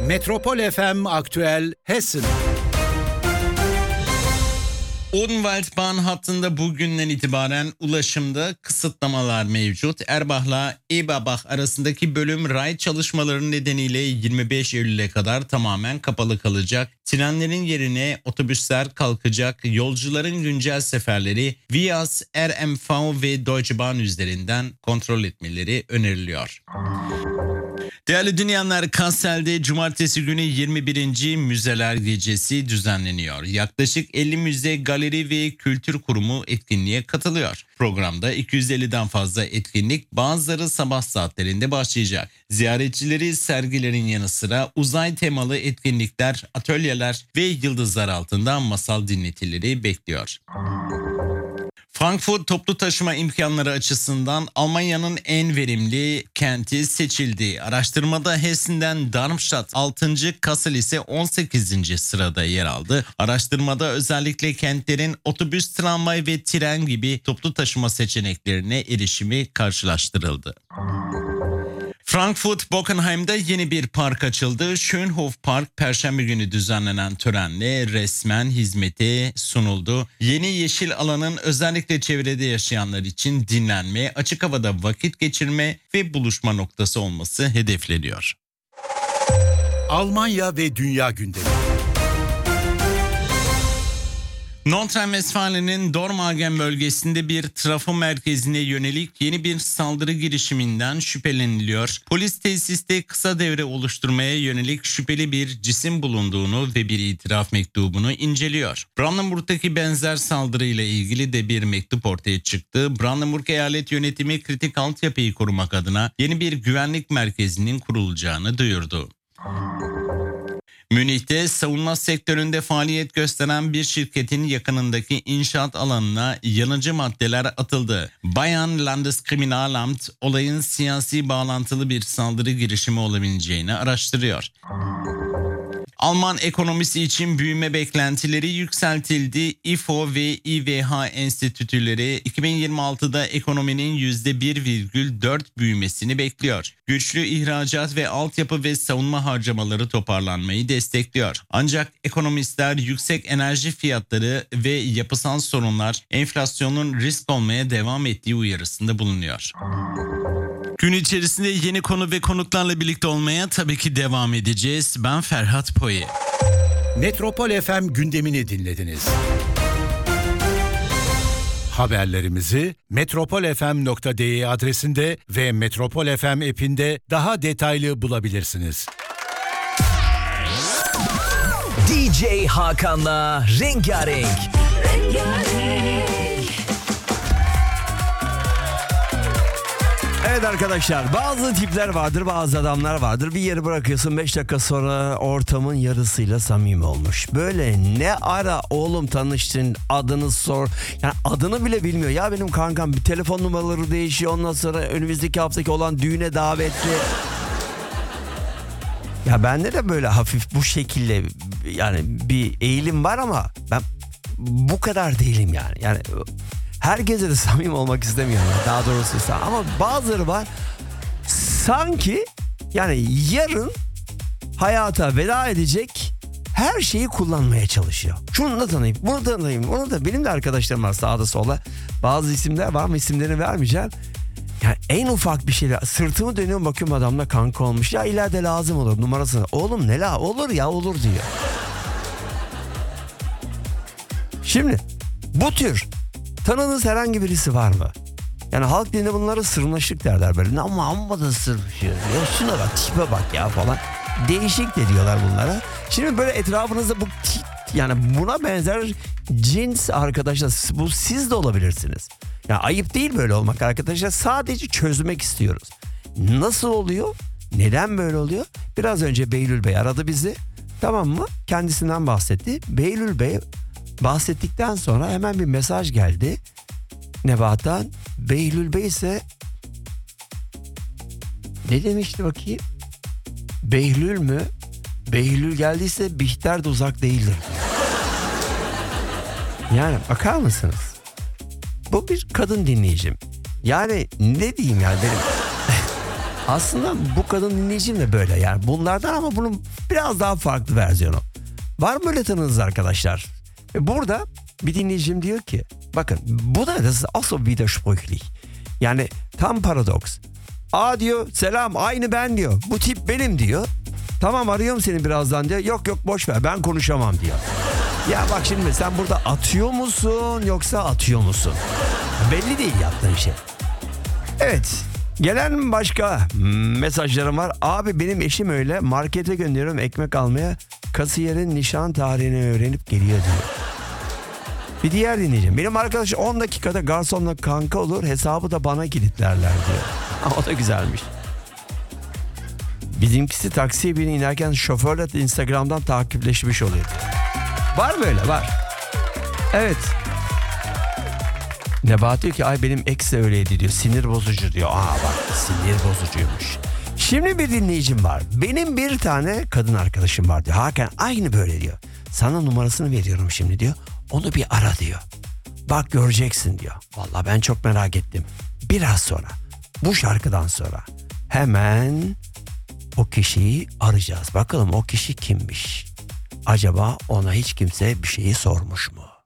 Metropol FM Aktüel Hessen. Odenwaldbahn hattında bugünden itibaren ulaşımda kısıtlamalar mevcut. Erbach'la Eberbach arasındaki bölüm ray çalışmaları nedeniyle 25 Eylül'e kadar tamamen kapalı kalacak. Trenlerin yerine otobüsler kalkacak. Yolcuların güncel seferleri Vias, RMV ve Deutsche Bahn üzerinden kontrol etmeleri öneriliyor. Değerli dinleyenler, Kassel'de cumartesi günü 21. Müzeler Gecesi düzenleniyor. Yaklaşık 50 müze, galeri ve kültür kurumu etkinliğe katılıyor. Programda 250'den fazla etkinlik, bazıları sabah saatlerinde başlayacak. Ziyaretçileri sergilerin yanı sıra uzay temalı etkinlikler, atölyeler ve yıldızlar altında masal dinletileri bekliyor. Frankfurt toplu taşıma imkanları açısından Almanya'nın en verimli kenti seçildi. Araştırmada Hessen'den Darmstadt 6. Kassel ise 18. sırada yer aldı. Araştırmada özellikle kentlerin otobüs, tramvay ve tren gibi toplu taşıma seçeneklerine erişimi karşılaştırıldı. Frankfurt Bockenheim'da yeni bir park açıldı. Schönhof Park Perşembe günü düzenlenen törenle resmen hizmete sunuldu. Yeni yeşil alanın özellikle çevrede yaşayanlar için dinlenme, açık havada vakit geçirme ve buluşma noktası olması hedefleniyor. Almanya ve Dünya gündemi. Nordrhein-Westfalen'in Dormagen bölgesinde bir trafo merkezine yönelik yeni bir saldırı girişiminden şüpheleniliyor. Polis tesiste kısa devre oluşturmaya yönelik şüpheli bir cisim bulunduğunu ve bir itiraf mektubunu inceliyor. Brandenburg'daki benzer saldırıyla ilgili de bir mektup ortaya çıktı. Brandenburg Eyalet Yönetimi kritik altyapıyı korumak adına yeni bir güvenlik merkezinin kurulacağını duyurdu. Münih'te savunma sektöründe faaliyet gösteren bir şirketin yakınındaki inşaat alanına yanıcı maddeler atıldı. Bayern Landeskriminalamt olayın siyasi bağlantılı bir saldırı girişimi olabileceğini araştırıyor. Alman ekonomisi için büyüme beklentileri yükseltildi. İFO ve İVH enstitüleri 2026'da ekonominin %1,4 büyümesini bekliyor. Güçlü ihracat ve altyapı ve savunma harcamaları toparlanmayı destekliyor. Ancak ekonomistler yüksek enerji fiyatları ve yapısal sorunlar enflasyonun risk olmaya devam ettiği uyarısında bulunuyor. Gün içerisinde yeni konu ve konuklarla birlikte olmaya tabii ki devam edeceğiz. Ben Ferhat Poye. Metropol FM gündemini dinlediniz. Haberlerimizi metropolfm.de adresinde ve Metropol FM app'inde daha detaylı bulabilirsiniz. DJ Hakan'la Rengarenk. Evet arkadaşlar, bazı tipler vardır, bazı adamlar vardır. Bir yeri bırakıyorsun, 5 dakika sonra ortamın yarısıyla samimi olmuş. Böyle ne ara oğlum tanıştın, adını sor. Yani adını bile bilmiyor. Ya benim kankam, bir telefon numaraları değişiyor. Ondan sonra önümüzdeki haftaki olan düğüne davetli. Ya bende de böyle hafif bu şekilde yani bir eğilim var ama ben bu kadar değilim yani. Yani herkese de samimi olmak istemiyorum. Daha doğrusu ama bazıları var sanki yani yarın hayata veda edecek, her şeyi kullanmaya çalışıyor. Şunu da tanıyayım, bunu da tanıyayım, onu da. Benim de arkadaşlarım var sağda solda. Bazı isimler var ama isimlerini vermeyeceğim. Yani en ufak bir şeyle sırtımı dönüyorum, bakıyorum adamla kanka olmuş. Ya ileride lazım olur numarasını. Oğlum ne la olur ya, olur diyor. Şimdi bu tür tanıdığınız herhangi birisi var mı? Yani halk dilinde bunlara sırnaşık derler böyle. Amma da sırmışıyor. Ya şuna bak, tipe bak ya falan. Değişik de diyorlar bunlara. Şimdi böyle etrafınızda bu yani buna benzer cins arkadaşlar, bu siz de olabilirsiniz. Ya ayıp değil böyle olmak arkadaşlar. Sadece çözmek istiyoruz. Nasıl oluyor? Neden böyle oluyor? Biraz önce Behlül Bey aradı bizi. Tamam mı? Kendisinden bahsetti. Behlül Bey bahsettikten sonra hemen bir mesaj geldi Nebahat'tan. Behlül Bey ise ne demişti bakayım? Behlül mü? Behlül geldiyse Bihter de uzak değildir. Yani bakar mısınız? Bu bir kadın dinleyicim. Yani ne diyeyim yani benim Aslında bu kadın dinleyicim de böyle yani bunlardan ama bunun biraz daha farklı versiyonu. Var mı öyle tanıdığınız arkadaşlar? Burada bir dinleyicim diyor ki bakın bu da das ist auch so widersprüchlich. Yani tam paradoks. Aa diyor selam aynı ben diyor. Bu tip benim diyor. Tamam arıyorum seni birazdan diyor. Yok boş ver ben konuşamam diyor. Ya bak şimdi sen burada atıyor musun yoksa atıyor musun? Belli değil yaptığın şey. Evet. Gelen başka mesajlarım var. Abi benim eşim öyle markete gönderiyorum ekmek almaya. Kasiyerin nişan tarihini öğrenip geliyor diyor. Bir diğer dinleyeceğim. Benim arkadaş 10 dakikada garsonla kanka olur hesabı da bana kilitlerler diyor. O da güzelmiş. Bizimkisi taksiye biri inerken şoförle Instagram'dan takipleşmiş oluyor diyor. Var böyle var. Evet. Nebahat diyor ki ay benim ex de öyleydi diyor. Sinir bozucu diyor. Aa bak sinir bozucuymuş. Şimdi bir dinleyicim var. Benim bir tane kadın arkadaşım var diyor. Hakan aynı böyle diyor. Sana numarasını veriyorum şimdi diyor. Onu bir ara diyor. Bak göreceksin diyor. Vallahi ben çok merak ettim. Biraz sonra bu şarkıdan sonra hemen o kişiyi arayacağız. Bakalım o kişi kimmiş? Acaba ona hiç kimse bir şeyi sormuş mu?